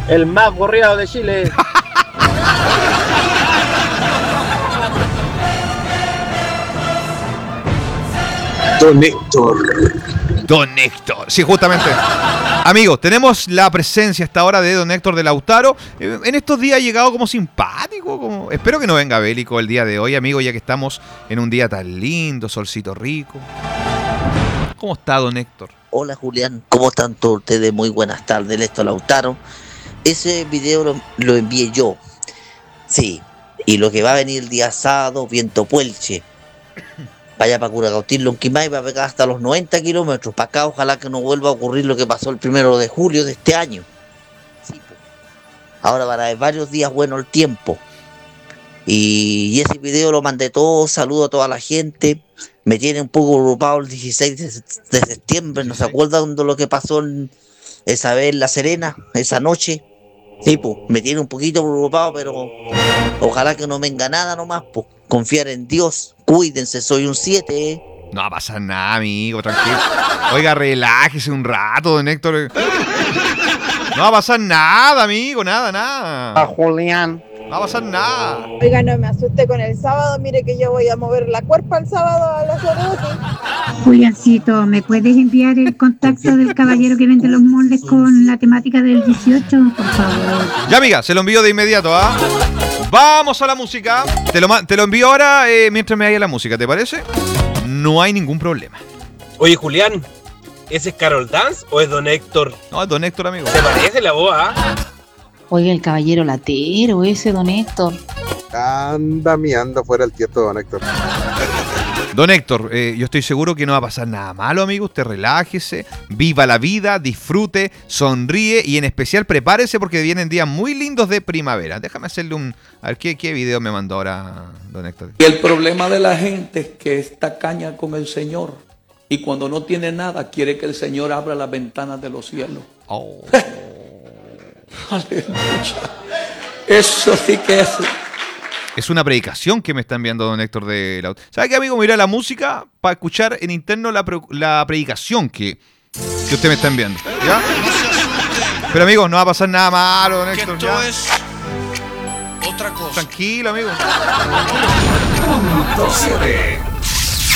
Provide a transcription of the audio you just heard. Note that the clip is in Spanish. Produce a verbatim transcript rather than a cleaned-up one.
El más gorreado de Chile. Don Héctor. Don Héctor. Sí, justamente. Amigos, tenemos la presencia hasta ahora de Don Héctor de Lautaro. Eh, En estos días ha llegado como simpático. Como... Espero que no venga bélico el día de hoy, amigo, ya que estamos en un día tan lindo, solcito rico. ¿Cómo está, Don Héctor? Hola Julián, ¿cómo están todos ustedes? Muy buenas tardes, esto Lautaro. Ese video lo, lo envié yo. Sí, y lo que va a venir el día sábado, viento puelche. Vaya para Curacautín, Lonquimay, va a pegar hasta los noventa kilómetros. Para acá, ojalá que no vuelva a ocurrir lo que pasó el primero de julio de este año. Sí, pues. Ahora van a haber varios días bueno el tiempo. Y, y ese video lo mandé todo, saludo a toda la gente. Me tiene un poco preocupado el dieciséis de, de septiembre, ¿no se acuerdan de lo que pasó en, esa vez en La Serena, esa noche? Sí, pues, me tiene un poquito preocupado, pero ojalá que no venga nada nomás, pues. Confiar en Dios, cuídense, soy un siete, ¿eh? No va a pasar nada, amigo, tranquilo. Oiga, relájese un rato, Don Héctor. No va a pasar nada, amigo, nada, nada. A Julián. No va a pasar nada. Oiga, no me asuste con el sábado, mire que yo voy a mover la cuerpa el sábado a la Soroti. Juliancito, ¿me puedes enviar el contacto del caballero que vende los moldes con la temática del dieciocho? Por favor. Ya, amiga, se lo envío de inmediato, ¿ah? Vamos a la música. Te lo, ma- te lo envío ahora eh, mientras me vaya la música, ¿te parece? No hay ningún problema. Oye, Julián, ¿ese es Carol Dance o es Don Héctor? No, es Don Héctor, amigo. ¿Se parece la voz, ah? Oiga, el caballero latero, ese Don Héctor. Anda miando fuera el tieto, Don Héctor. Don Héctor, eh, yo estoy seguro que no va a pasar nada malo, amigo. Usted relájese, viva la vida, disfrute, sonríe y en especial prepárese porque vienen días muy lindos de primavera. Déjame hacerle un... A ver, ¿qué, qué video me mandó ahora Don Héctor? Y el problema de la gente es que está caña con el Señor. Y cuando no tiene nada, quiere que el Señor abra las ventanas de los cielos. Oh. Aleluya. Eso sí que es... Es una predicación que me está enviando Don Héctor de la... ¿Sabe qué, amigo? Me iré a la música para escuchar en interno la, pre- la predicación que, que usted me está enviando. ¿Ya? Pero, amigo, no va a pasar nada malo, Don Héctor. Esto ¿ya? es otra cosa. Tranquilo, amigo. Punto siete.